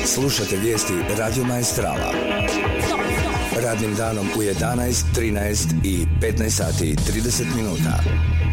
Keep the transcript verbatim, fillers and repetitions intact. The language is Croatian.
Slušate vijesti Radio Maestrala. Radnim danom u jedanaest, trinaest i petnaest sati i trideset minuta.